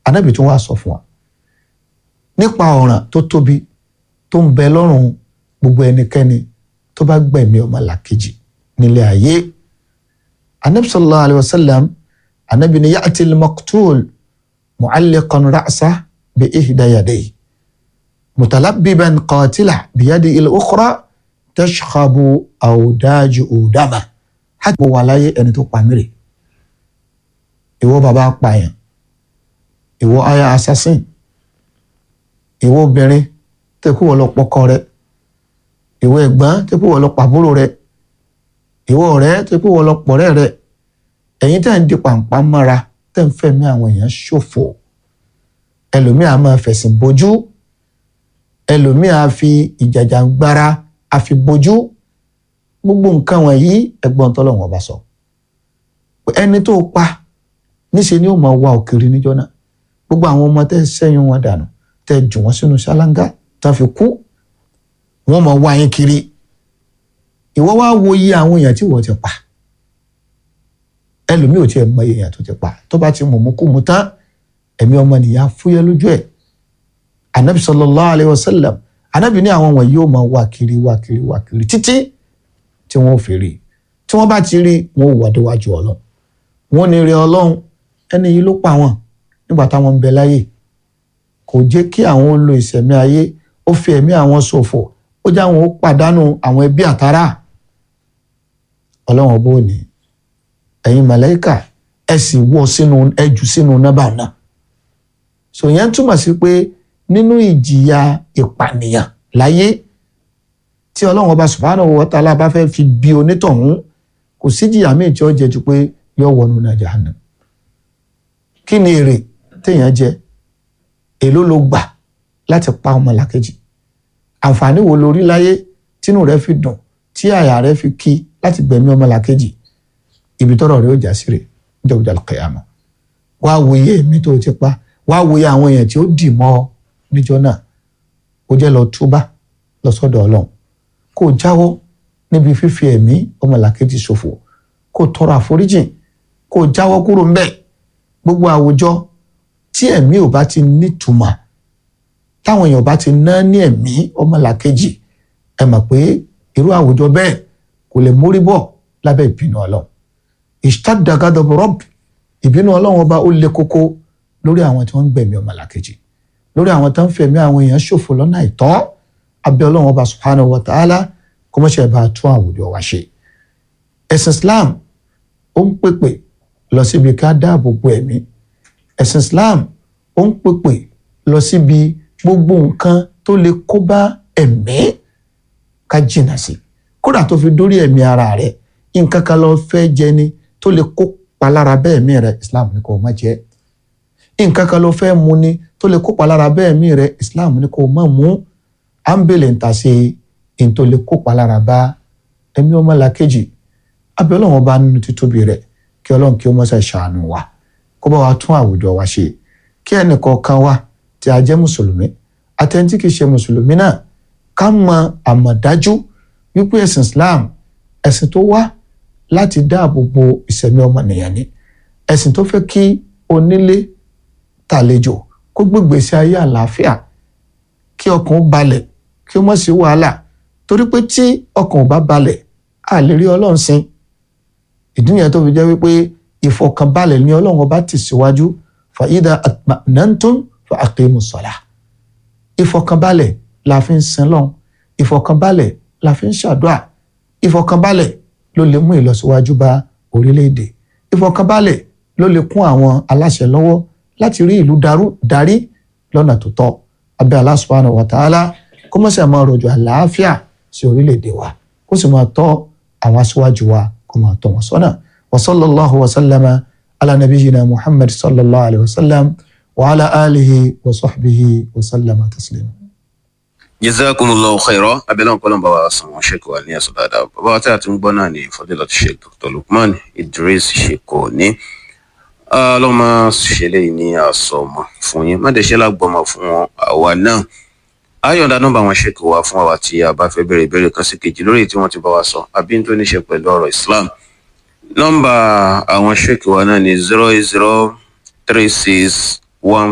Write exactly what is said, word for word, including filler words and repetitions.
Ànábì tún wá sọ fún wa nípa ọ̀ràn tó tóbi tó ń bẹ lọ́rùn gbogbo ẹnikẹ́ni tó bá gbẹ̀mí ọmọlàkejì nílé ayé. Ànábì sallallahu alayhi wa sallam, Ànábì ní ya'ti al-maqtul mu'alliqan ra'sahu bi ihda yadayhi mutalabbiban qatilahu bi yadihi al-ukhra tashkhabu awdajuhu dama. Hàgbọ́ wà láyé ẹni tó pa mí rè. Ìwọ bàbá apààyàn, ìwọ aya assassin, ìwọ obìnrin tẹ́kù wọ́n lọ pọkọ rẹ̀, ìwọ ẹ̀gbọ́n tẹ́kù wọ́n lọ pàbúrò rẹ̀, ìwọ ọ̀rẹ́ tẹ́kù wọ́n lọ pọ̀rẹ́ rẹ̀. Ẹ̀yin tẹ́ ń di pàǹpá mọ́ra tẹ́ ń fẹ̀mí àwọn èèyàn ṣòfò. Ẹlòmíì á máa fẹ̀sìn bojú, ẹlòmíì á fi ìjàjàngbara á fi bojú. Gbogbo nǹkan wọ̀nyí ẹgbọ́n tọ́lọ́run ọba sọ. Ẹni tó pa níṣe ni ó máa wá òkèrè níjọ́ náà. Gbogbo àwọn ọmọ tẹ́ sẹ́yìn wọn dànù, tẹ́ jù wọ́n sínú ṣáláńgá tán fi kú, wọ́n máa wá yín kiri. Ìwọ wá wo iye àwọn èèyàn tí wọ́n ti pa. Ẹlòmíì ò tiẹ̀ mọ iye èèyàn tó ti pa. Tó bá ti mọ̀mú kú mu tán, ẹ̀mí ọmọnìyàn fúyẹ́ lójú ẹ̀. Ànábì sallallahu alayhi wa sallam, Ànábì ní àwọn wọ̀nyí yóò máa wá kiri wá kiri wá kiri títí tí wọ́n fi rí. Tí wọ́n bá ti rí, wọ́n ò wá déwájú Ọlọ́run. Wọ́n ní rí Ọlọ́run, ẹni yìí ló pa wọ́n nígbà táwọn ń bẹ láyé. Kò jẹ́ kí àwọn ó lo ìṣẹ̀mí ayé, ó fi ẹ̀mí àwọn ṣòfò, ó jẹ́ àwọn ó pàdánù àwọn ẹbí àtàrà. Ọlọ́run ọba ò ní, ẹ̀yin màláíkà ẹ sì wọ́ sínú ẹjù sínú nábà náà. So yẹn túmọ̀ sí pé nínú ìjìyà ìpànìyàn láyé tí Ọlọ́run ọba subhanahu wa ta'ala bá fẹ́ fi bí onítọ̀hún, kò sí jìyà míì tí ó jẹ ju pé yóò wọnú náà jahannam. Kí ni èrè téèyàn jẹ? Èló ló gbà láti pa ọmọlàkejì? Àǹfààní wo lórí láyé tínú rẹ fi dùn, tí àyà rẹ fi kí láti gbẹ̀mí ọmọlàkejì? Ibi tọ́rọ̀ rẹ ó já sí rè níjọ́ ọjọ́ al-qiyama. Wá wòye èmi tó ti pa, wá wòye àwọn èèyàn tí ó dì mọ́ ọ níjọ́ náà. Ó jẹ́ lọ túbá lọ sọ́dọ̀ Ọlọ́run, kó jáwọ́ níbi fífi ẹ̀mí ọmọlàkejì ṣòfò, kó tọrọ àforíjìn, kó jáwọ́ kúrò ńbẹ̀. Gbogbo àwùjọ tí ẹ̀mí ò bá ti nítumọ̀, táwọn èèyàn bá ti ná ní ẹ̀mí ọmọlàkejì, ẹ mọ̀ pé irú àwùjọ bẹ́ẹ̀ kò lè mórí bọ̀ lábẹ́ ìbínú Ọlọ́run. Ishtadda ghadabu Rabb, ìbínú Ọlọ́run ọba ó le koko lórí àwọn tí wọ́n ń gbẹ̀mí ọmọlàkejì, lórí àwọn tó ń fẹ̀mí àwọn èèyàn ṣòfò lọ́nà àìtọ́. Abẹ́ Ọlọ́run ọba subhanahu wa ta'ala kó má ṣe bá tún àwùjọ wa ṣe. Ẹ̀sìn Islam ó ń pèpè lọ síbi ká dáàbò bo ẹ̀mí. Ẹ̀sìn Islam ó ń pèpè lọ síbi gbogbo nǹkan tó lè kó bá ẹ̀mí ká jìnnà sí. Kódà tó fi dórí ẹ̀mí ara rẹ̀, nǹkan kan lọ fẹ́ jẹ ni tó lè kó palára bẹ́ẹ̀ mí rẹ̀, Islam ní kó má jẹ. Nǹkan kan ló fẹ́ mu ni tó lè kó palára bẹ́ẹ̀ mí rẹ̀, Islam ní kó má mu. À ń bèlè ń ta ṣe in tó lè kó palára bá ẹ̀mí ọmọlàkejì. Abẹ́ Ọlọ́run ọba nínú títóbi rẹ̀, kí Ọlọ́run kí ó má ṣe ṣàánú wa, kó bá wa tún àwùjọ wa ṣe. Kí ẹnì kọ̀ọ̀kan wa tí a jẹ́ mùsùlùmí àtẹni tí kì í ṣe mùsùlùmí náà ká mọ àmọ̀dájú wípé ẹ̀sìn Islam ẹ̀sìn tó wá láti dáàbò bo ìṣẹ̀mí ọmọnìyàn ni. Ẹ̀sìn tó fẹ́ kí onílé tàlejò kó gbégbé sí ayé àlàáfíà, kí ọkàn ó balẹ̀, kí ó má sí wàhálà. Torí pé tí ọkàn ò bá balẹ̀, a lè rí Ọlọ́run sìn. Ìdí nìyẹn tó fi jẹ́ wípé ìfọ̀kànbalẹ̀ ni Ọlọ́run ọba tì síwájú. Fa idha atma'nantum fa aqimus salah. Ìfọ̀kànbalẹ̀ la fi ń sin Ọlọ́run, ìfọ̀kànbalẹ̀ la fi ń ṣàdúà, ìfọ̀kànbalẹ̀ ló lè mú ìlọsíwájú bá orílẹ̀-èdè, ìfọ̀kànbalẹ̀ ló lè kún àwọn aláṣẹ lọ́wọ́ láti rí ìlú darí lọ́nà tó tọ́. Abẹ́ Allah subhanahu wa ta'ala kó má ṣe máa rọ̀jò àlàáfíà sí orílẹ̀-èdè wa, kó sì máa tọ́ àwọn aṣíwájú wa, kó máa tọ́ wọn sọ́nà. Wa sallallahu wa sallama ala nabiyyina Muhammad sallallahu alayhi wa sallam wa ala alihi wa sahbihi wa sallama taslima. Jazakumullahu khairan. Abẹ́lẹ́ ọ̀pọ̀lọpọ̀ bá wa san wọn ṣèkò wa ní ẹ̀sùn dáadáa. Bàbá wa tí a ti ń gbọ́ náà ní Fadilatu Sheikh Doctor Lukman Idris Sheko ní. Ọlọ́mọ ṣẹlẹ̀ ní àsọmọ fún yín, má dẹ̀ ṣe lágbọ́mọ fún àwa náà. Ayọ̀ǹda nọ́mbà wọn ṣèkò wa fún àwa tí a bá fẹ́ bẹ̀rẹ̀ ìbéèrè kan sí kejì lórí tí wọ́n ti bá wa sọ àbí tó ní ṣe pẹ̀lú ọ̀rọ̀ Islam. Nọ́mbà àwọn ṣèkò wa náà ní zero eight zero three six one